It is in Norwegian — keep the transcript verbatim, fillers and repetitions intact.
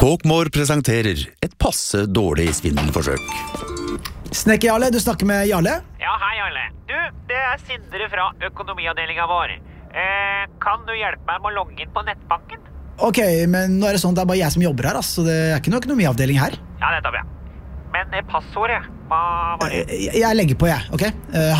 Talkmore presenterer et passe dårlig svindelforsøk. Snekker Jarle, du snakker med Jarle? Ja, hei Jarle. Du, det er Sindre fra økonomiavdelingen vår. Eh, kan du hjelpe meg med å logge inn på nettbanken? Ok, men nå er det sånn at det er bare jeg som jobber her, altså. Det er ikke noe økonomiavdeling her. Ja, nettopp, ja. Men eh, passordet, hva var det? Jeg, jeg legger på, jeg, ok? Eh,